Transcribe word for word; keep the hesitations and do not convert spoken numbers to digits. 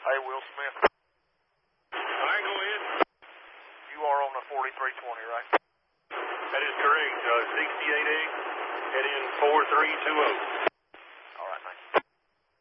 Hey, Will Smith. All right, go ahead. You are on the forty-three twenty, right? That is correct. Uh, sixty-eight X, head in four three two zero.